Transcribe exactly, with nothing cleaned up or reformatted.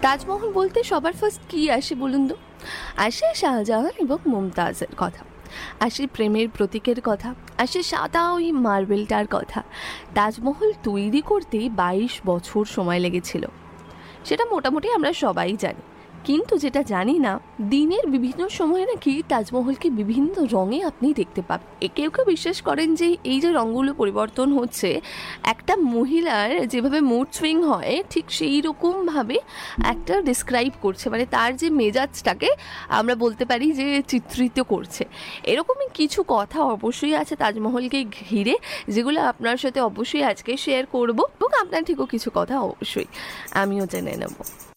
তাজমহল বলতে সবার ফার্স্ট কি আসে বলুন তো? আসে শাহজাহান এবং মুমতাজের কথা, আসে প্রেমের প্রতীকের কথা, আসে সাদা ওই মার্বেলটার কথা। তাজমহল তৈরি করতে বাইশ বছর সময় লেগেছিল, সেটা মোটামুটি আমরা সবাই জানি। কিন্তু যেটা জানি না, দিনের বিভিন্ন সময়ে নাকি তাজমহলকে বিভিন্ন রঙে আপনি দেখতে পাবেন। কেউ কেউ বিশ্বাস করেন যে এই যে রঙগুলো পরিবর্তন হচ্ছে, একটা মহিলার যেভাবে মুড সুইং হয় ঠিক সেই রকমভাবে একটা ডিসক্রাইব করছে, মানে তার যে মেজাজটাকে আমরা বলতে পারি যে চিত্রিত করছে। এরকমই কিছু কথা অবশ্যই আছে তাজমহলকে ঘিরে, যেগুলো আপনার সাথে অবশ্যই আজকে শেয়ার করবো, এবং আপনার ঠিকও কিছু কথা অবশ্যই আমিও জেনে নেব।